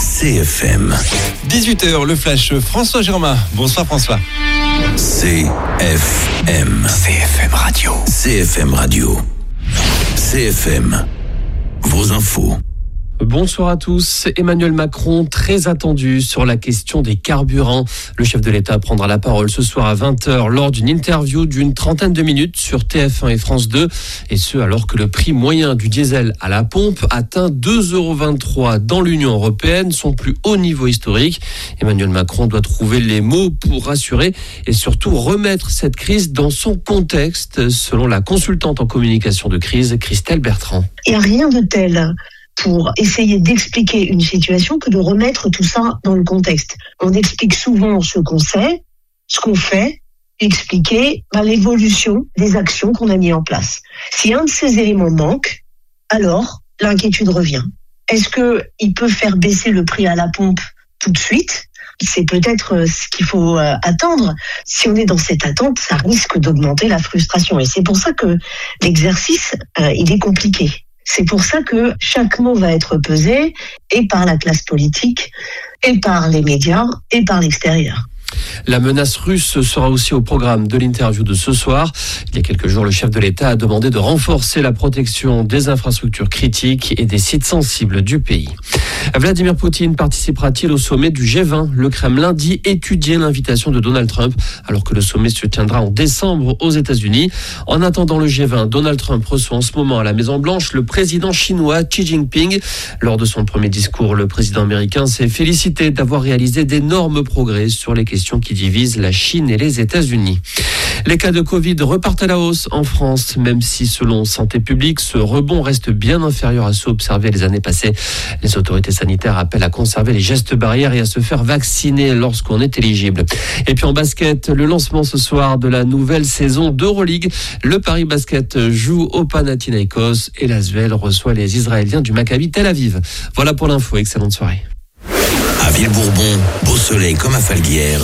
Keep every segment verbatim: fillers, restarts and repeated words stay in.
C F M. dix-huit heures, le flash François Germain. Bonsoir François. C F M. C F M Radio. C F M Radio. C F M. Vos infos. Bonsoir à tous. Emmanuel Macron, très attendu sur la question des carburants. Le chef de l'État prendra la parole ce soir à vingt heures lors d'une interview d'une trentaine de minutes sur T F un et France deux. Et ce, alors que le prix moyen du diesel à la pompe atteint deux euros vingt-trois dans l'Union européenne, son plus haut niveau historique. Emmanuel Macron doit trouver les mots pour rassurer et surtout remettre cette crise dans son contexte, selon la consultante en communication de crise, Christelle Bertrand. Il n'y a rien de tel pour essayer d'expliquer une situation que de remettre tout ça dans le contexte. On explique souvent ce qu'on sait, ce qu'on fait, expliquer ben, l'évolution des actions qu'on a mis en place. Si un de ces éléments manque, alors l'inquiétude revient. Est-ce qu'il peut faire baisser le prix à la pompe tout de suite ? C'est peut-être ce qu'il faut attendre. Si on est dans cette attente, ça risque d'augmenter la frustration. Et c'est pour ça que l'exercice, euh, il est compliqué. C'est pour ça que chaque mot va être pesé, et par la classe politique, et par les médias, et par l'extérieur. La menace russe sera aussi au programme de l'interview de ce soir. Il y a quelques jours, le chef de l'État a demandé de renforcer la protection des infrastructures critiques et des sites sensibles du pays. Vladimir Poutine participera-t-il au sommet du G vingt ? Le Kremlin dit étudier l'invitation de Donald Trump, alors que le sommet se tiendra en décembre aux États-Unis. En attendant le G vingt, Donald Trump reçoit en ce moment à la Maison-Blanche le président chinois Xi Jinping. Lors de son premier discours, le président américain s'est félicité d'avoir réalisé d'énormes progrès sur les questions qui divisent la Chine et les États-Unis. Les cas de Covid repartent à la hausse en France, même si selon Santé publique, ce rebond reste bien inférieur à ceux observés les années passées. Les autorités sanitaires appellent à conserver les gestes barrières et à se faire vacciner lorsqu'on est éligible. Et puis en basket, le lancement ce soir de la nouvelle saison d'Euroleague. Le Paris Basket joue au Panathinaikos et l'Asvel reçoit les Israéliens du Maccabi Tel Aviv. Voilà pour l'info, excellente soirée. À Villebourbon, beau soleil comme à Falguière.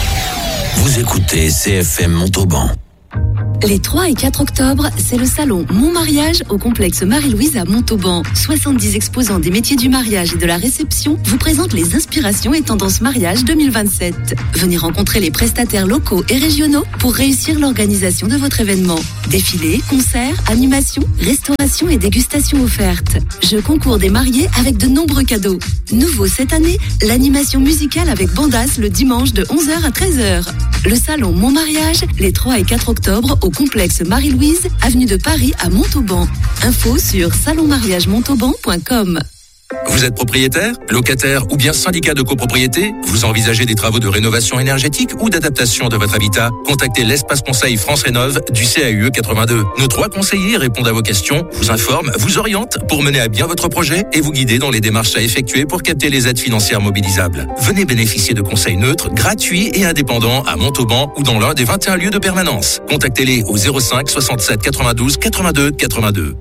Vous écoutez C F M Montauban. Les trois et quatre octobre, c'est le salon Mon Mariage au complexe Marie-Louise à Montauban. soixante-dix exposants des métiers du mariage et de la réception vous présentent les inspirations et tendances mariage deux mille vingt-sept. Venez rencontrer les prestataires locaux et régionaux pour réussir l'organisation de votre événement. Défilés, concerts, animations, restauration et dégustations offertes. Jeux concours des mariés avec de nombreux cadeaux. Nouveau cette année, l'animation musicale avec Bandas le dimanche de onze heures à treize heures. Le salon Mon Mariage, les trois et quatre octobre au complexe Marie-Louise, avenue de Paris à Montauban. Info sur salon mariage montauban point com. Vous êtes propriétaire, locataire ou bien syndicat de copropriété ? Vous envisagez des travaux de rénovation énergétique ou d'adaptation de votre habitat ? Contactez l'espace conseil France Rénov du C A U E quatre-vingt-deux. Nos trois conseillers répondent à vos questions, vous informent, vous orientent pour mener à bien votre projet et vous guider dans les démarches à effectuer pour capter les aides financières mobilisables. Venez bénéficier de conseils neutres, gratuits et indépendants à Montauban ou dans l'un des vingt et un lieux de permanence. Contactez-les au zéro cinq soixante-sept quatre-vingt-douze quatre-vingt-deux quatre-vingt-deux.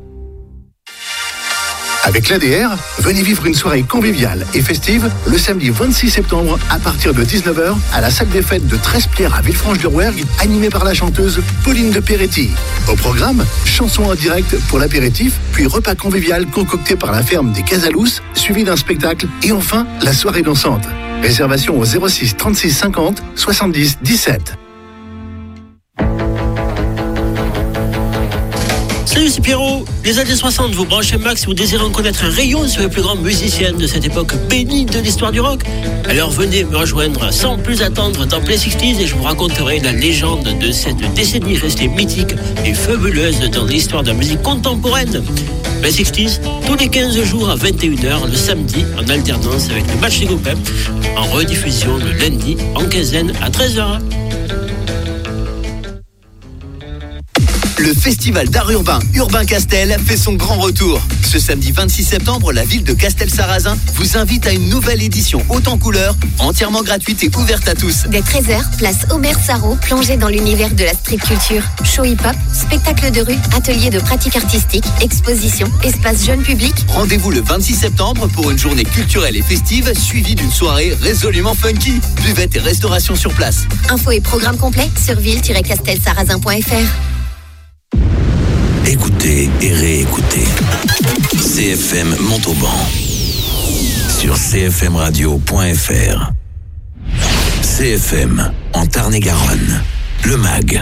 Avec l'A D R, venez vivre une soirée conviviale et festive le samedi vingt-six septembre à partir de dix-neuf heures à la salle des fêtes de Trespierre à Villefranche-de-Rouergue, animée par la chanteuse Pauline de Peretti. Au programme, chansons en direct pour l'apéritif, puis repas convivial concocté par la ferme des Casalous, suivi d'un spectacle et enfin la soirée dansante. Réservation au zéro six trente-six cinquante soixante-dix dix-sept. Salut, c'est Pierrot. Les années soixante, vous branchez Max, vous désirez en connaître un rayon sur les plus grands musiciens de cette époque bénie de l'histoire du rock. Alors venez me rejoindre sans plus attendre dans Play soixante et je vous raconterai la légende de cette décennie restée mythique et fabuleuse dans l'histoire de la musique contemporaine. Play soixante, tous les quinze jours à vingt et une heures le samedi en alternance avec le match des copains, en rediffusion le lundi en quinzaine à treize heures. Le festival d'art urbain Urbain Castel fait son grand retour. Ce samedi vingt-six septembre, la ville de Castel-Sarrazin vous invite à une nouvelle édition haute en couleurs, entièrement gratuite et ouverte à tous. Dès treize heures, place Omer Sarro, plongée dans l'univers de la street culture. Show hip-hop, spectacle de rue, atelier de pratique artistique, exposition, espace jeune public. Rendez-vous le vingt-six septembre pour une journée culturelle et festive suivie d'une soirée résolument funky. Buvette et restauration sur place. Infos et programme complet sur ville tiret castel sarrazin point f r. Écoutez et réécoutez. C F M Montauban. sur c f m radio point f r. C F M, en Tarn-et-Garonne, le M A G.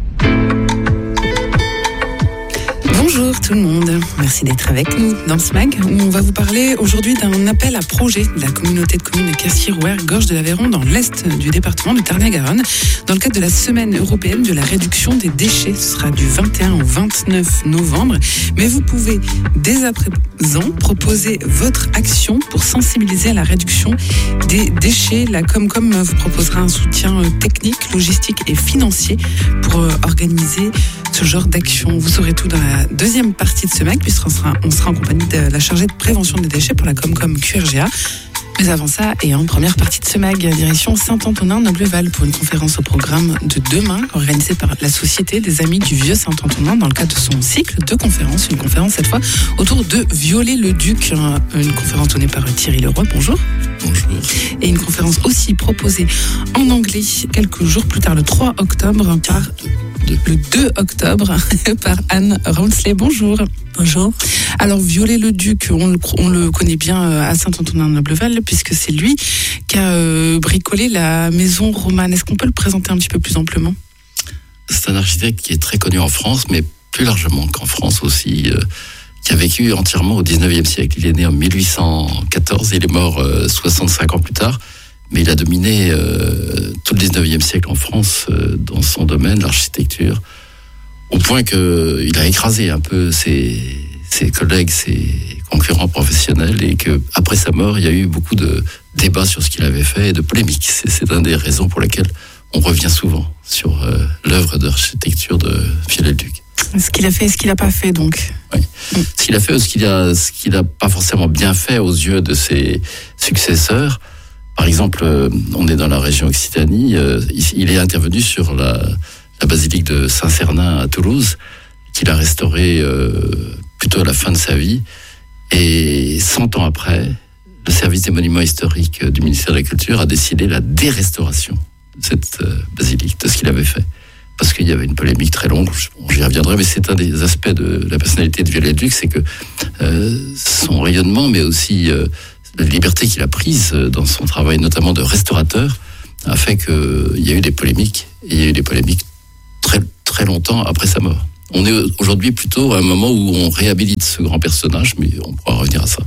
Bonjour tout le monde, merci d'être avec nous dans ce mag où on va vous parler aujourd'hui d'un appel à projet de la communauté de communes Quercy-Rouergue, Gorge de l'Aveyron dans l'est du département du Tarn-et-Garonne dans le cadre de la semaine européenne de la réduction des déchets. Ce sera du vingt et un au vingt-neuf novembre, mais vous pouvez dès à présent proposer votre action pour sensibiliser à la réduction des déchets. La Comcom vous proposera un soutien technique, logistique et financier pour organiser ce genre d'action. Vous saurez tout dans la deuxième partie de ce mag, puisqu'on sera, on sera en compagnie de la chargée de prévention des déchets pour la Comcom Q R G A. Mais avant ça, et en première partie de ce mag, direction Saint-Antonin-Nobleval pour une conférence au programme de demain, organisée par la Société des Amis du Vieux Saint-Antonin dans le cadre de son cycle de conférences. Une conférence cette fois autour de Viollet-le-Duc, une conférence donnée par Thierry Leroy. Bonjour. Bonjour. Et une conférence aussi proposée en anglais quelques jours plus tard, le trois octobre, par le deux octobre, par Anne Raunsley. Bonjour. Bonjour. Alors, Viollet-le-Duc, on le, on le connaît bien à Saint-Antonin-Nobleval, puisque c'est lui qui a euh, bricolé la maison romane. Est-ce qu'on peut le présenter un petit peu plus amplement ? C'est un architecte qui est très connu en France, mais plus largement qu'en France aussi, euh, qui a vécu entièrement au dix-neuvième siècle. Il est né en mille huit cent quatorze, il est mort euh, soixante-cinq ans plus tard, mais il a dominé euh, tout le dix-neuvième siècle en France euh, dans son domaine, l'architecture, au point qu'il a écrasé un peu ses, ses collègues, ses concurrents professionnels, et qu'après sa mort, il y a eu beaucoup de débats sur ce qu'il avait fait et de polémiques. C'est, c'est une des raisons pour lesquelles on revient souvent sur euh, l'œuvre d'architecture de Viollet-le-Duc. Ce qu'il a fait et ce qu'il n'a pas fait, donc. Oui. Mm. Ce qu'il a fait ou ce qu'il a, ce qu'il n'a pas forcément bien fait aux yeux de ses successeurs. Par exemple, euh, on est dans la région Occitanie, euh, il, il est intervenu sur la, la basilique de Saint-Cernin à Toulouse, qu'il a restaurée euh, plutôt à la fin de sa vie. Et cent ans après, le service des monuments historiques du ministère de la Culture a décidé la dérestauration de cette euh, basilique, de ce qu'il avait fait. Parce qu'il y avait une polémique très longue, j'y reviendrai, mais c'est un des aspects de la personnalité de Viollet-le-Duc, c'est que euh, son rayonnement, mais aussi euh, la liberté qu'il a prise dans son travail, notamment de restaurateur, a fait qu'il y a eu des polémiques, et il y a eu des polémiques très, très longtemps après sa mort. On est aujourd'hui plutôt à un moment où on réhabilite ce grand personnage, mais on pourra revenir à ça.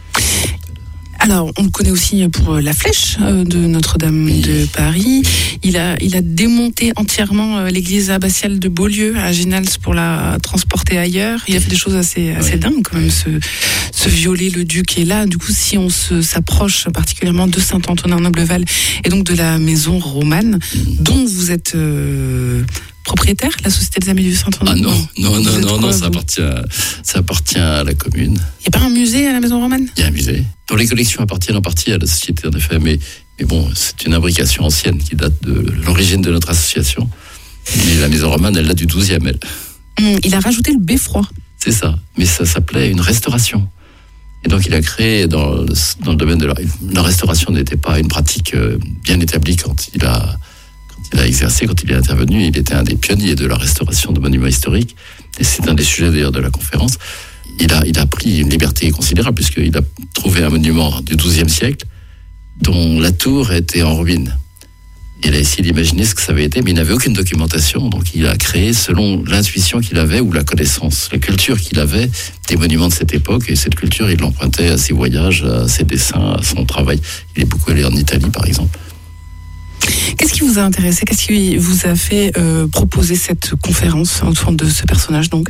Alors, on le connaît aussi pour la flèche de Notre-Dame oui. de Paris. Il a, il a démonté entièrement l'église abbatiale de Beaulieu à Génals pour la transporter ailleurs. Il a fait des choses assez, assez oui. dingues quand même, ce, ce Viollet-le-Duc. Et là, du coup, si on se, s'approche particulièrement de Saint-Antonin-Nobleval et donc de la maison romane, dont vous êtes... Euh, propriétaire, la Société des Amis du Saint-Antonin? Ah non, non, non, non, non, ça appartient, à, ça appartient à la commune. Il n'y a pas un musée à la Maison Romane? Il y a un musée, dont les collections appartiennent en partie à la Société, en effet, mais, mais bon, c'est une imbrication ancienne qui date de l'origine de notre association. Mais la Maison Romane, elle date du douzième, elle. Mmh, il a rajouté le beffroi. C'est ça, mais ça s'appelait une restauration. Et donc il a créé, dans le, dans le domaine de la, la restauration n'était pas une pratique bien établie quand il a... Il a exercé, quand il est intervenu, il était un des pionniers de la restauration de monuments historiques, et c'est un des sujets d'ailleurs de la conférence. Il a, il a pris une liberté considérable, puisqu'il a trouvé un monument du douzième siècle, dont la tour était en ruine. Il a essayé d'imaginer ce que ça avait été, mais il n'avait aucune documentation, donc il a créé selon l'intuition qu'il avait, ou la connaissance, la culture qu'il avait, des monuments de cette époque, et cette culture, il l'empruntait à ses voyages, à ses dessins, à son travail. Il est beaucoup allé en Italie, par exemple. Qu'est-ce qui vous a intéressé? Qu'est-ce qui vous a fait euh, proposer cette conférence autour de ce personnage, donc?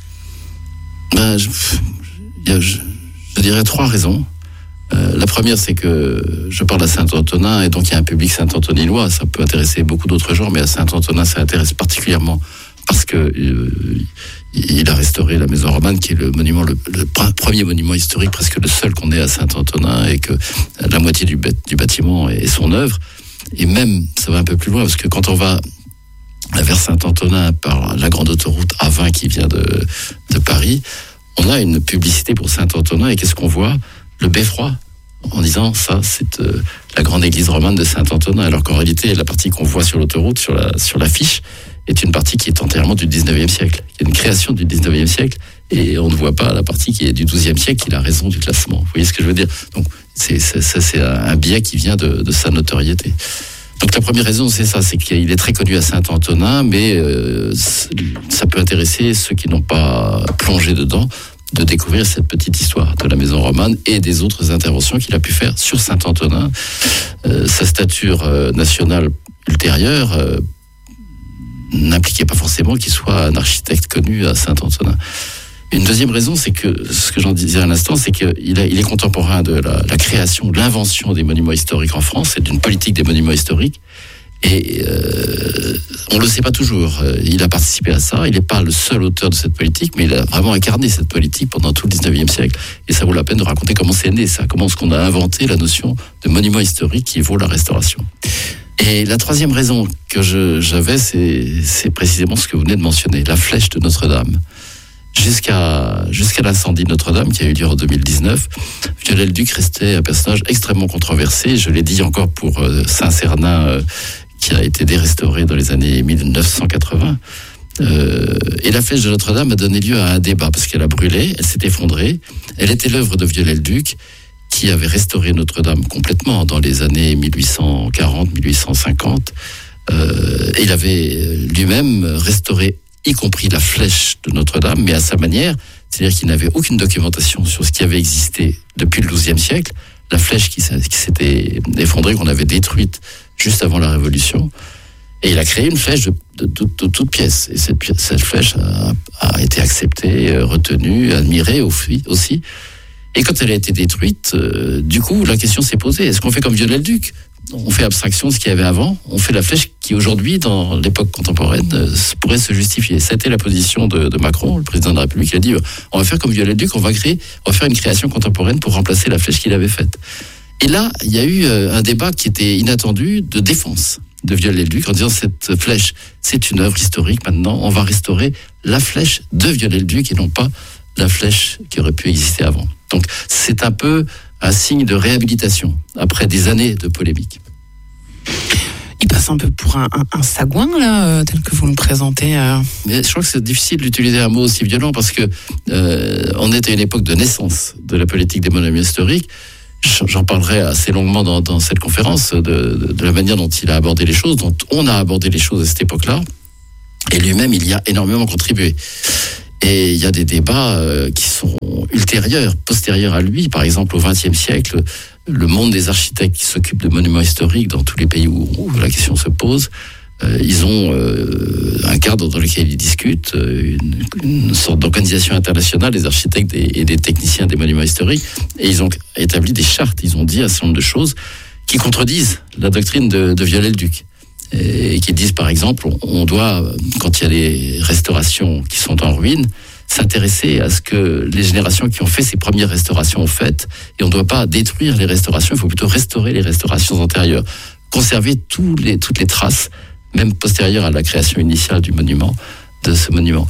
ben, je, je, je, je dirais trois raisons. Euh, la première, c'est que je parle à Saint-Antonin, et donc il y a un public saint-antoninois. Ça peut intéresser beaucoup d'autres gens, mais à Saint-Antonin, ça intéresse particulièrement parce que euh, il a restauré la Maison Romane, qui est le monument, le, le premier monument historique, presque le seul qu'on ait à Saint-Antonin, et que la moitié du, du bâtiment est son œuvre. Et même, ça va un peu plus loin, parce que quand on va vers Saint-Antonin par la grande autoroute A vingt qui vient de, de Paris, on a une publicité pour Saint-Antonin, et qu'est-ce qu'on voit? Le beffroi, en disant ça, c'est euh, la grande église romane de Saint-Antonin, alors qu'en réalité, la partie qu'on voit sur l'autoroute, sur la, sur l'affiche, est une partie qui est entièrement du dix-neuvième siècle. Il y a une création du dix-neuvième siècle, et on ne voit pas la partie qui est du douzième siècle, qui a raison du classement. Vous voyez ce que je veux dire? Donc, C'est, c'est, ça, c'est un biais qui vient de, de sa notoriété. Donc la première raison, c'est ça, c'est qu'il est très connu à Saint-Antonin, mais euh, ça peut intéresser ceux qui n'ont pas plongé dedans de découvrir cette petite histoire de la maison romane et des autres interventions qu'il a pu faire sur Saint-Antonin. Euh, sa stature euh, nationale ultérieure euh, n'impliquait pas forcément qu'il soit un architecte connu à Saint-Antonin. Une deuxième raison, c'est que, ce que j'en disais à l'instant, c'est qu'il il est contemporain de la, la création, de l'invention des monuments historiques en France et d'une politique des monuments historiques. Et euh, on ne le sait pas toujours. Il a participé à ça. Il n'est pas le seul auteur de cette politique, mais il a vraiment incarné cette politique pendant tout le dix-neuvième siècle. Et ça vaut la peine de raconter comment c'est né, ça. Comment est-ce qu'on a inventé la notion de monument historique qui vaut la restauration. Et la troisième raison que je, j'avais, c'est, c'est précisément ce que vous venez de mentionner, la flèche de Notre-Dame. Jusqu'à, jusqu'à l'incendie de Notre-Dame qui a eu lieu en deux mille dix-neuf, Viollet-le-Duc restait un personnage extrêmement controversé. Je l'ai dit encore pour euh, Saint-Cernin, euh, qui a été dérestauré dans les années mille neuf cent quatre-vingts. Euh, et la flèche de Notre-Dame a donné lieu à un débat parce qu'elle a brûlé, elle s'est effondrée. Elle était l'œuvre de Viollet-le-Duc qui avait restauré Notre-Dame complètement dans les années mille huit cent quarante mille huit cent cinquante. Euh, et il avait lui-même restauré y compris la flèche de Notre-Dame, mais à sa manière, c'est-à-dire qu'il n'avait aucune documentation sur ce qui avait existé depuis le douzième siècle, la flèche qui, qui s'était effondrée, qu'on avait détruite juste avant la Révolution, et il a créé une flèche de, de, de, de toute pièce, et cette, cette flèche a, a été acceptée, retenue, admirée aussi, et quand elle a été détruite, euh, du coup, la question s'est posée, est-ce qu'on fait comme Viollet-le-Duc ? On fait abstraction de ce qu'il y avait avant, on fait la flèche qui aujourd'hui, dans l'époque contemporaine, euh, pourrait se justifier. C'était la position de, de Macron, le président de la République, qui a dit euh, on va faire comme Viollet-le-Duc, on va créer, on va faire une création contemporaine pour remplacer la flèche qu'il avait faite. Et là, il y a eu euh, un débat qui était inattendu de défense de Viollet-le-Duc en disant cette flèche, c'est une œuvre historique maintenant, on va restaurer la flèche de Viollet-le-Duc et non pas la flèche qui aurait pu exister avant. Donc c'est un peu un signe de réhabilitation après des années de polémique. Il passe un peu pour un, un, un sagouin, là, euh, tel que vous le présentez. Euh... Mais je crois que c'est difficile d'utiliser un mot aussi violent parce que euh, on est à une époque de naissance de la politique des monuments historiques. J'en parlerai assez longuement dans, dans cette conférence de, de, de la manière dont il a abordé les choses, dont on a abordé les choses à cette époque-là. Et lui-même, il y a énormément contribué. Et il y a des débats euh, qui sont ultérieurs, postérieurs à lui. Par exemple, au vingtième siècle, le monde des architectes qui s'occupent de monuments historiques dans tous les pays où, où la question se pose, euh, ils ont euh, un cadre dans lequel ils discutent, une, une sorte d'organisation internationale des architectes et, et des techniciens des monuments historiques, et ils ont établi des chartes, ils ont dit un certain nombre de choses qui contredisent la doctrine de, de Viollet-le-Duc. Et qui disent par exemple, on doit, quand il y a des restaurations qui sont en ruine, s'intéresser à ce que les générations qui ont fait ces premières restaurations ont fait, et on ne doit pas détruire les restaurations, il faut plutôt restaurer les restaurations antérieures, conserver tous les, toutes les traces, même postérieures à la création initiale du monument, de ce monument.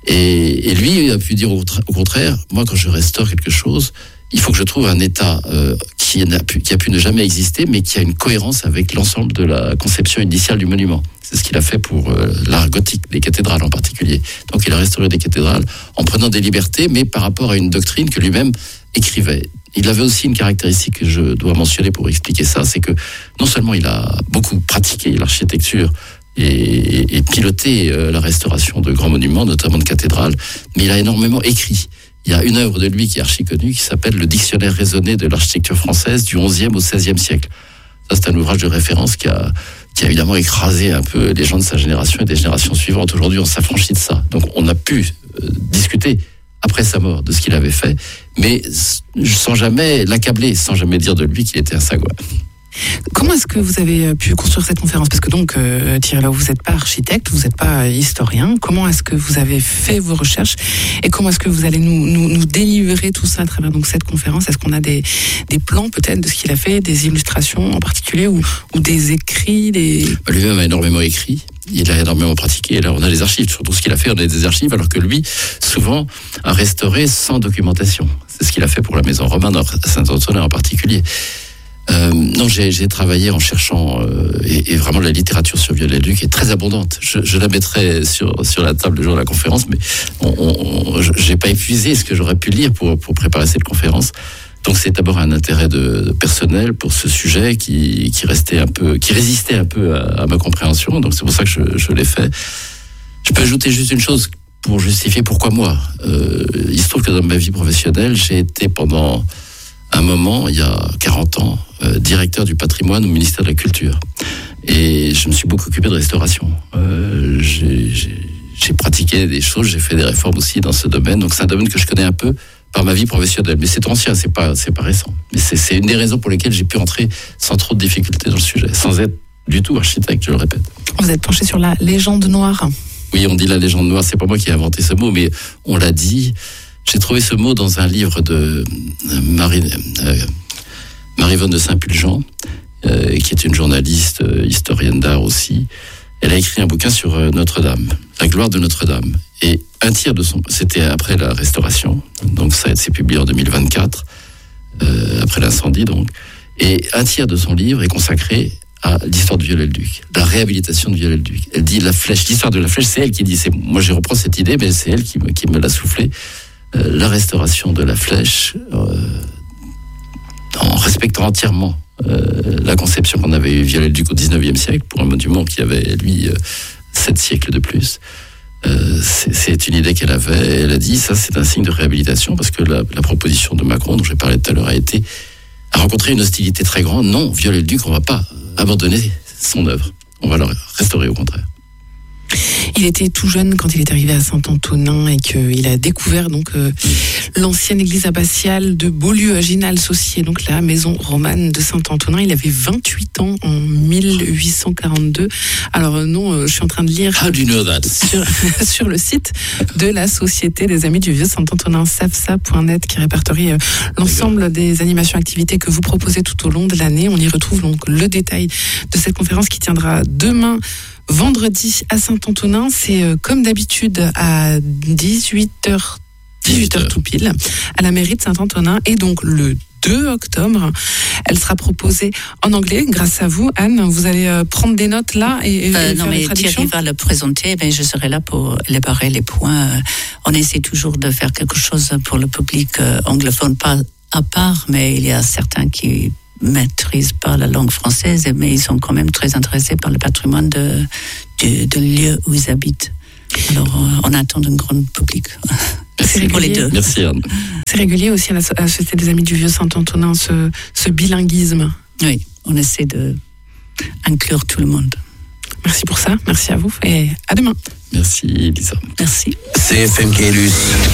Et, et lui, il a pu dire au, au contraire, moi quand je restaure quelque chose, il faut que je trouve un état euh, qui, n'a pu, qui a pu ne jamais exister, mais qui a une cohérence avec l'ensemble de la conception initiale du monument. C'est ce qu'il a fait pour euh, l'art gothique, des cathédrales en particulier. Donc il a restauré des cathédrales en prenant des libertés, mais par rapport à une doctrine que lui-même écrivait. Il avait aussi une caractéristique que je dois mentionner pour expliquer ça, c'est que non seulement il a beaucoup pratiqué l'architecture et, et, et piloté euh, la restauration de grands monuments, notamment de cathédrales, mais il a énormément écrit. Il y a une œuvre de lui qui est archi connue, qui s'appelle Le Dictionnaire raisonné de l'architecture française du onzième au seizième siècle. Ça, c'est un ouvrage de référence qui a, qui a évidemment écrasé un peu les gens de sa génération et des générations suivantes. Aujourd'hui, on s'affranchit de ça. Donc, on a pu euh, discuter après sa mort de ce qu'il avait fait, mais sans jamais l'accabler, sans jamais dire de lui qu'il était un sagouin. Comment est-ce que vous avez pu construire cette conférence ? Parce que donc, euh, Thierry Lau, vous n'êtes pas architecte, vous n'êtes pas historien. Comment est-ce que vous avez fait vos recherches et comment est-ce que vous allez nous, nous, nous délivrer tout ça à travers donc, cette conférence ? Est-ce qu'on a des, des plans peut-être de ce qu'il a fait, des illustrations en particulier ou, ou des écrits des... Lui-même a énormément écrit. Il a énormément pratiqué. Et là, on a des archives. Sur tout ce qu'il a fait, on a des archives, alors que lui, souvent, a restauré sans documentation. C'est ce qu'il a fait pour la maison romane, à Saint-Antonin en particulier. Euh, non, j'ai, j'ai travaillé en cherchant euh, et, et vraiment la littérature sur Viollet-le-Duc est très abondante. Je, je la mettrai sur sur la table le jour de la conférence, mais on, on, on, j'ai pas épuisé ce que j'aurais pu lire pour pour préparer cette conférence. Donc c'est d'abord un intérêt de, de personnel pour ce sujet qui, qui restait un peu, qui résistait un peu à, à ma compréhension. Donc c'est pour ça que je, je l'ai fait. Je peux ajouter juste une chose pour justifier pourquoi moi. Euh, il se trouve que dans ma vie professionnelle, j'ai été pendant un moment, il y a quarante ans, euh, directeur du patrimoine au ministère de la Culture. Et je me suis beaucoup occupé de restauration. Euh, j'ai, j'ai, j'ai pratiqué des choses, j'ai fait des réformes aussi dans ce domaine. Donc c'est un domaine que je connais un peu par ma vie professionnelle. Mais c'est ancien, c'est pas, c'est pas récent. Mais c'est, c'est une des raisons pour lesquelles j'ai pu entrer sans trop de difficultés dans le sujet, sans être du tout architecte, je le répète. Vous êtes penché sur la légende noire. Oui, on dit la légende noire, c'est pas moi qui ai inventé ce mot, mais on l'a dit. J'ai trouvé ce mot dans un livre de Marie, euh, Marie-Vonne de Saint-Pulgent, euh, qui est une journaliste, euh, historienne d'art aussi. Elle a écrit un bouquin sur euh, Notre-Dame, la gloire de Notre-Dame. Et un tiers de son... C'était après la Restauration, donc ça a été publié en deux mille vingt-quatre, euh, après l'incendie donc. Et un tiers de son livre est consacré à l'histoire de Viollet-le-Duc, la réhabilitation de Viollet-le-Duc. Elle dit la flèche, l'histoire de la flèche, c'est elle qui dit, c'est, moi je reprends cette idée, mais c'est elle qui me, qui me l'a soufflé, euh, la restauration de la flèche, euh, en respectant entièrement euh, la conception qu'on avait eu Viollet-le-Duc au dix-neuvième siècle, pour un monument qui avait, lui, euh, sept siècles de plus. Euh, c'est, c'est une idée qu'elle avait, elle a dit, ça c'est un signe de réhabilitation, parce que la, la proposition de Macron, dont j'ai parlé tout à l'heure, a été, a rencontré une hostilité très grande. Non, Viollet-le-Duc, on ne va pas abandonner son œuvre. On va le restaurer au contraire. Il était tout jeune quand il est arrivé à Saint-Antonin et qu'il a découvert donc euh, l'ancienne église abbatiale de Beaulieu à Ginal-Saucier, donc la maison romane de Saint-Antonin. Il avait vingt-huit ans en mille huit cent quarante-deux. Alors euh, non, euh, je suis en train de lire How do you know that? sur, sur le site de la Société des Amis du Vieux Saint-Antonin, safsa point net, qui répertorie euh, l'ensemble D'accord. des animations activités que vous proposez tout au long de l'année. On y retrouve donc le détail de cette conférence qui tiendra demain vendredi à Saint-Antonin. C'est euh, comme d'habitude à dix-huit heures, dix-huit heures tout pile, à la mairie de Saint-Antonin. Et donc le deux octobre, elle sera proposée en anglais grâce à vous. Anne, vous allez euh, prendre des notes là et, et euh, faire non, les mais traductions. Thierry va le présenter, mais je serai là pour élaborer les points. On essaie toujours de faire quelque chose pour le public euh, anglophone, pas à part, mais il y a certains qui maîtrisent pas la langue française, mais ils sont quand même très intéressés par le patrimoine de, de, de lieu où ils habitent. Alors, euh, on attend un grand public. C'est pour les deux. Merci Anne. C'est régulier aussi à la, à la Société des Amis du Vieux Saint-Antonin, ce, ce bilinguisme. Oui, on essaie de inclure tout le monde. Merci pour ça, merci à vous et à demain. Merci Lisa. Merci. C F M Caylus,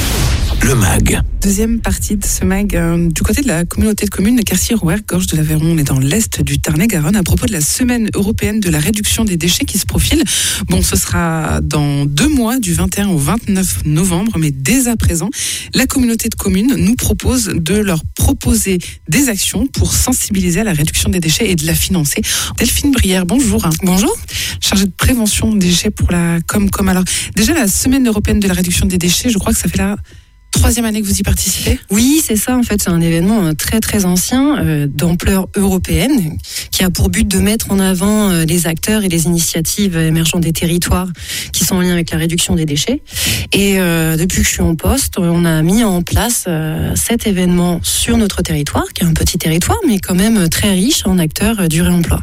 le mag. Deuxième partie de ce mag, euh, du côté de la communauté de communes de Quercy-Rouergue, Gorge de l'Aveyron, on est dans l'est du Tarn-et-Garonne, à propos de la semaine européenne de la réduction des déchets qui se profile. Bon, ce sera dans deux mois, du vingt et un au vingt-neuf novembre, mais dès à présent, la communauté de communes nous propose de leur proposer des actions pour sensibiliser à la réduction des déchets et de la financer. Delphine Brière, bonjour. Bonjour. Chargée de prévention des déchets pour la Comcom. Alors, déjà, la semaine européenne de la réduction des déchets, je crois que ça fait la troisième année que vous y participez. Oui, c'est ça. En fait, c'est un événement très très ancien, euh, d'ampleur européenne, qui a pour but de mettre en avant euh, les acteurs et les initiatives émergentes des territoires qui sont en lien avec la réduction des déchets. Et euh, depuis que je suis en poste, on a mis en place euh, cet événement sur notre territoire, qui est un petit territoire, mais quand même très riche en acteurs euh, du réemploi.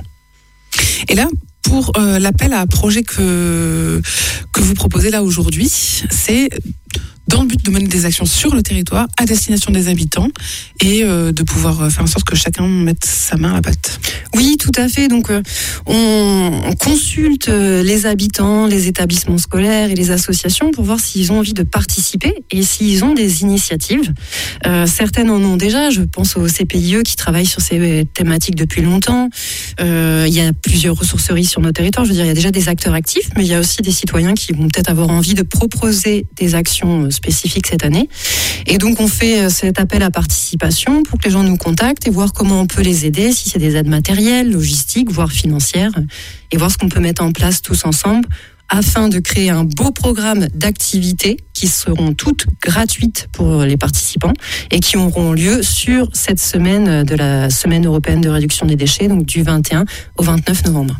Et là, pour euh, l'appel à projet que que vous proposez là aujourd'hui, c'est dans le but de mener des actions sur le territoire à destination des habitants et euh, de pouvoir faire en sorte que chacun mette sa main à la pâte. Oui, tout à fait. Donc, euh, on, on consulte euh, les habitants, les établissements scolaires et les associations pour voir s'ils ont envie de participer et s'ils ont des initiatives. Euh, certaines en ont déjà. Je pense au C P I E qui travaille sur ces thématiques depuis longtemps. Euh, il y a plusieurs ressourceries sur nos territoires. Je veux dire, il y a déjà des acteurs actifs, mais il y a aussi des citoyens qui vont peut-être avoir envie de proposer des actions spécifiques cette année. Et donc, on fait cet appel à participation pour que les gens nous contactent et voir comment on peut les aider, si c'est des aides matérielles, logistiques, voire financières, et voir ce qu'on peut mettre en place tous ensemble afin de créer un beau programme d'activités qui seront toutes gratuites pour les participants et qui auront lieu sur cette semaine de la Semaine européenne de réduction des déchets, donc du vingt et un au vingt-neuf novembre.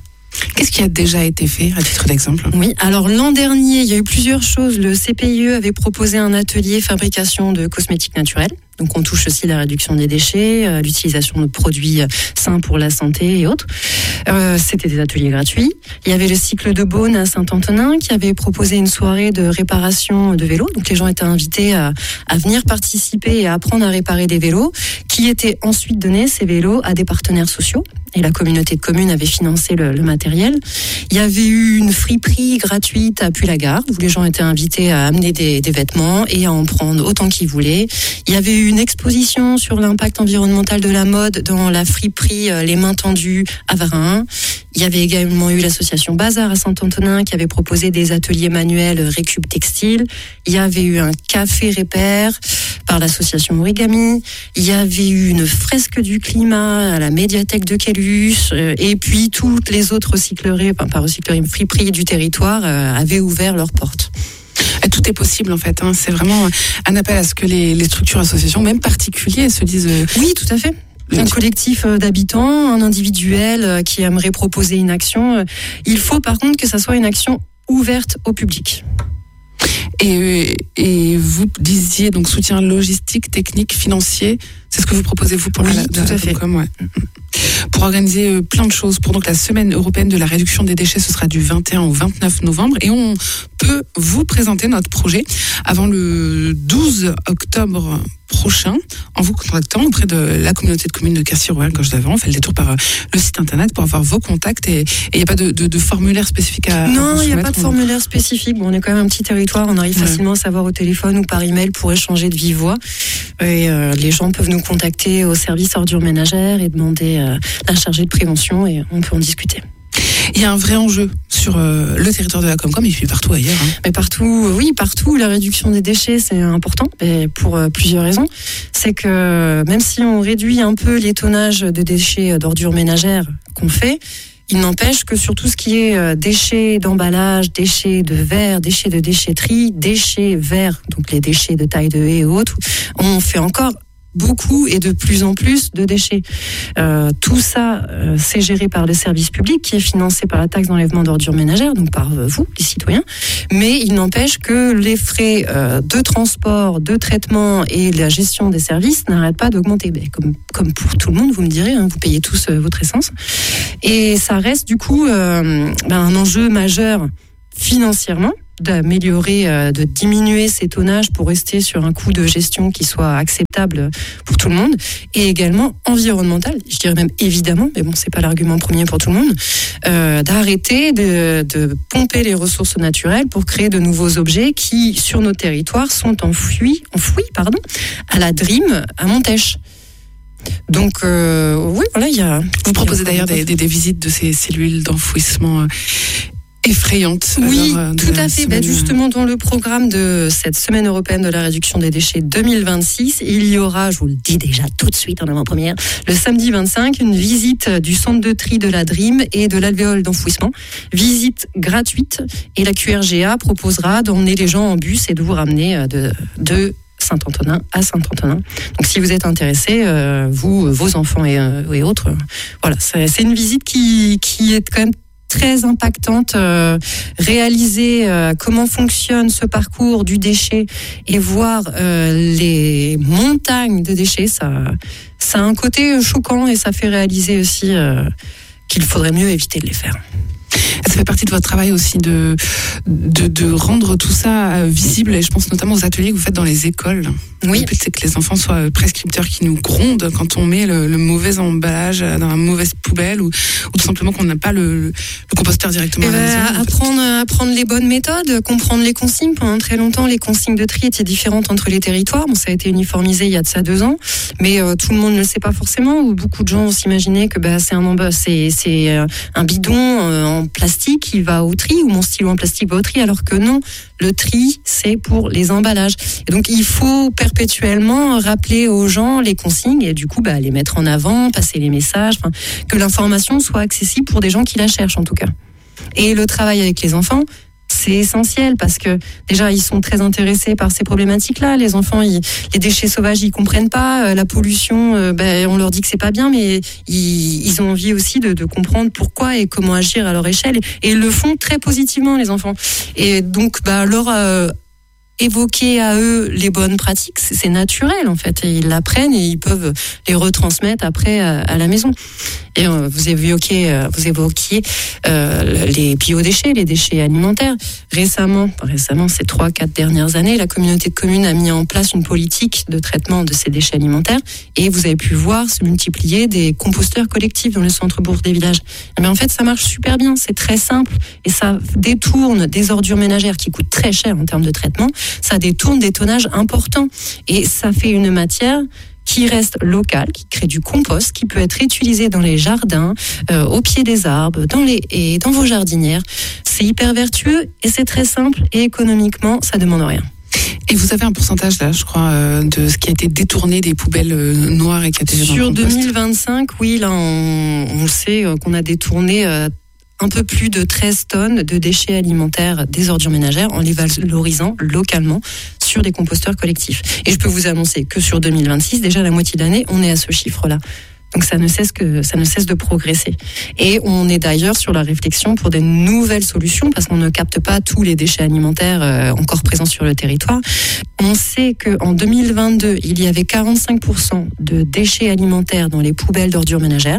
Qu'est-ce qui a déjà été fait, à titre d'exemple ? Oui, alors l'an dernier, il y a eu plusieurs choses. Le C P I E avait proposé un atelier fabrication de cosmétiques naturels. Donc on touche aussi la réduction des déchets, euh, l'utilisation de produits sains pour la santé et autres. Euh, c'était des ateliers gratuits. Il y avait le cycle de Beaune à Saint-Antonin qui avait proposé une soirée de réparation de vélos. Donc les gens étaient invités à, à venir participer et à apprendre à réparer des vélos, qui étaient ensuite donnés, ces vélos, à des partenaires sociaux. Et la communauté de communes avait financé le, le matériel. Il y avait eu une friperie gratuite à Puy-la-Garde, où les gens étaient invités à amener des, des vêtements et à en prendre autant qu'ils voulaient. Il y avait eu une exposition sur l'impact environnemental de la mode dans la friperie Les Mains Tendues à Varin. Il y avait également eu l'association Bazar à Saint-Antonin qui avait proposé des ateliers manuels Récup Textile. Il y avait eu un café Répère par l'association Origami. Il y avait eu une fresque du climat à la médiathèque de Quélus. Et puis toutes les autres recycleries, enfin pas recycleries, friperies du territoire euh, avaient ouvert leurs portes. Tout est possible en fait, hein. C'est vraiment un appel à ce que les, les structures, associations, même particuliers, se disent... Euh... Oui, tout à fait. Un collectif d'habitants, un individuel qui aimerait proposer une action. Il faut par contre que ça soit une action ouverte au public. Et, et vous disiez donc soutien logistique, technique, financier, c'est ce que vous proposez vous pour oui, la, tout la, à fait. Comme, ouais. Pour organiser plein de choses. Pour donc la semaine européenne de la réduction des déchets, ce sera du vingt et un au vingt-neuf novembre et on peut vous présenter notre projet avant le douze octobre prochain en vous contactant auprès de la communauté de communes de Quercy-Rouen. Quand je l'avais, on fait le détour par le site internet pour avoir vos contacts et il n'y a pas de, de, de formulaire spécifique à Non, il n'y a pas de on... formulaire spécifique. Bon, on est quand même un petit territoire, on arrive ouais. facilement à savoir au téléphone ou par email pour échanger de vive voix. Et euh, les gens peuvent nous contacter au service ordures ménagères et demander euh, la chargée de prévention et on peut en discuter. Il y a un vrai enjeu sur euh, le territoire de la Comcom et puis partout ailleurs. Hein. Mais partout, oui, partout, la réduction des déchets, c'est important, et pour euh, plusieurs raisons. C'est que même si on réduit un peu les tonnages de déchets d'ordures ménagères qu'on fait, il n'empêche que sur tout ce qui est euh, déchets d'emballage, déchets de verre, déchets de déchetterie, déchets verts, donc les déchets de taille de haie et autres, on fait encore beaucoup et de plus en plus de déchets. Euh, tout ça, euh, c'est géré par le service public qui est financé par la taxe d'enlèvement d'ordures ménagères, donc par euh, vous, les citoyens. Mais il n'empêche que les frais euh, de transport, de traitement et la gestion des services n'arrêtent pas d'augmenter. Ben, comme, comme pour tout le monde, vous me direz, hein, vous payez tous euh, votre essence. Et ça reste du coup euh, ben, un enjeu majeur financièrement, d'améliorer, euh, de diminuer ces tonnages pour rester sur un coût de gestion qui soit acceptable pour tout le monde, et également environnemental, je dirais même évidemment, mais bon, c'est pas l'argument premier pour tout le monde, euh, d'arrêter de, de pomper les ressources naturelles pour créer de nouveaux objets qui, sur nos territoires, sont enfouis, enfouis pardon, à la D R I M, à Montèche. Donc, euh, oui, voilà, il y a... Vous proposez d'ailleurs des, des, des visites de ces cellules d'enfouissement euh, effrayante. Oui, alors, tout à fait. Ben justement, dans le programme de cette semaine européenne de la réduction des déchets deux mille vingt-six, il y aura, je vous le dis déjà tout de suite en avant-première, le samedi vingt-cinq, une visite du centre de tri de la D R I M et de l'alvéole d'enfouissement. Visite gratuite, et la Q R G A proposera d'emmener les gens en bus et de vous ramener de, de Saint-Antonin à Saint-Antonin. Donc si vous êtes intéressés, euh, vous, vos enfants et, euh, et autres, euh, voilà, c'est, c'est une visite qui, qui est quand même très impactante, euh, réaliser euh, comment fonctionne ce parcours du déchet et voir euh, les montagnes de déchets, ça, ça a un côté choquant et ça fait réaliser aussi euh, qu'il faudrait mieux éviter de les faire. Ça fait partie de votre travail aussi de, de, de rendre tout ça visible, et je pense notamment aux ateliers que vous faites dans les écoles. Oui. Le but, c'est que les enfants soient prescripteurs qui nous grondent quand on met le, le mauvais emballage dans la mauvaise poubelle, ou, ou tout simplement qu'on n'a pas le, le composteur directement et à la bah, maison. Apprendre, apprendre les bonnes méthodes, comprendre les consignes. Pendant très longtemps, les consignes de tri étaient différentes entre les territoires. Bon, ça a été uniformisé il y a de ça deux ans, mais euh, tout le monde ne le sait pas forcément, ou beaucoup de gens s'imaginaient que bah, c'est, un, c'est, c'est euh, un bidon euh, en plastique qui va au tri, ou mon stylo en plastique va au tri, alors que non, le tri, c'est pour les emballages. Et donc, il faut perpétuellement rappeler aux gens les consignes et du coup, bah, les mettre en avant, passer les messages, que l'information soit accessible pour des gens qui la cherchent en tout cas. Et le travail avec les enfants, c'est essentiel parce que déjà ils sont très intéressés par ces problématiques-là. Les enfants, ils, les déchets sauvages, ils comprennent pas. Euh, la pollution, euh, ben, on leur dit que c'est pas bien, mais ils, ils ont envie aussi de, de comprendre pourquoi et comment agir à leur échelle. Et ils le font très positivement, les enfants. Et donc, bah, leur euh, évoquer à eux les bonnes pratiques, c'est, c'est naturel en fait. Et ils l'apprennent et ils peuvent les retransmettre après à, à la maison. Et euh, vous évoquiez, euh, vous évoquiez euh, les biodéchets, les déchets alimentaires. Récemment, récemment, ces trois, quatre dernières années, la communauté de communes a mis en place une politique de traitement de ces déchets alimentaires. Et vous avez pu voir se multiplier des composteurs collectifs dans le centre-bourg des villages. Mais en fait, ça marche super bien. C'est très simple et ça détourne des ordures ménagères qui coûtent très cher en termes de traitement. Ça détourne des tonnages importants et ça fait une matière qui reste locale, qui crée du compost, qui peut être utilisé dans les jardins, euh, au pied des arbres, dans les haies, dans vos jardinières. C'est hyper vertueux et c'est très simple et économiquement, ça demande rien. Et vous avez un pourcentage là, je crois, euh, de ce qui a été détourné des poubelles euh, noires et qui a été sur deux mille vingt-cinq, oui, là on, on sait euh, qu'on a détourné euh, un peu plus de treize tonnes de déchets alimentaires des ordures ménagères en les valorisant localement sur des composteurs collectifs. Et je peux vous annoncer que sur deux mille vingt-six, déjà la moitié de l'année, on est à ce chiffre-là. Donc ça ne cesse que ça ne cesse de progresser. Et on est d'ailleurs sur la réflexion pour des nouvelles solutions parce qu'on ne capte pas tous les déchets alimentaires euh, encore présents sur le territoire. On sait qu'en deux mille vingt-deux, il y avait quarante-cinq pour cent de déchets alimentaires dans les poubelles d'ordures ménagères.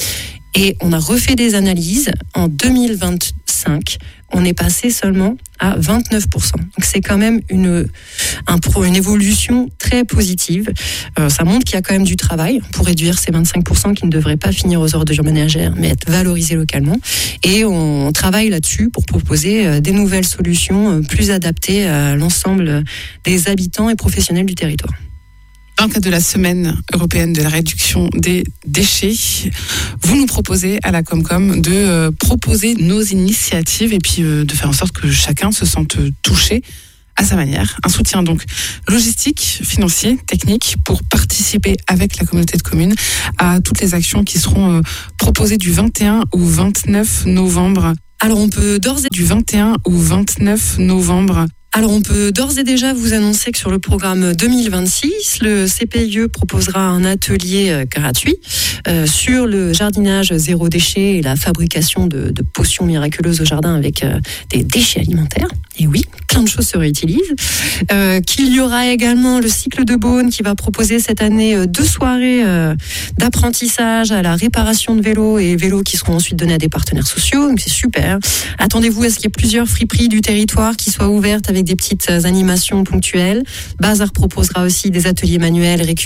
Et on a refait des analyses. En deux mille vingt-cinq, on est passé seulement à vingt-neuf pour cent. Donc c'est quand même une, un, une évolution très positive. Euh, ça montre qu'il y a quand même du travail pour réduire ces vingt-cinq pour cent qui ne devraient pas finir aux ordures ménagères, mais être valorisés localement. Et on travaille là-dessus pour proposer des nouvelles solutions plus adaptées à l'ensemble des habitants et professionnels du territoire. Dans le cadre de la semaine européenne de la réduction des déchets, vous nous proposez à la Comcom de euh, proposer nos initiatives et puis euh, de faire en sorte que chacun se sente touché à sa manière. Un soutien donc logistique, financier, technique pour participer avec la communauté de communes à toutes les actions qui seront euh, proposées du vingt et un au vingt-neuf novembre. Alors on peut d'ores et du vingt et un au vingt-neuf novembre. Alors on peut d'ores et déjà vous annoncer que sur le programme deux mille vingt-six, le C P I E proposera un atelier gratuit euh, sur le jardinage zéro déchet et la fabrication de, de potions miraculeuses au jardin avec euh, des déchets alimentaires. Et oui, plein de choses se réutilisent. Euh, qu'il y aura également le cycle de Beaune qui va proposer cette année euh, deux soirées euh, d'apprentissage à la réparation de vélos et vélos qui seront ensuite donnés à des partenaires sociaux. Donc c'est super. Attendez-vous à ce qu'il y ait plusieurs friperies du territoire qui soient ouvertes avec des petites animations ponctuelles. Bazar proposera aussi des ateliers manuels récupérés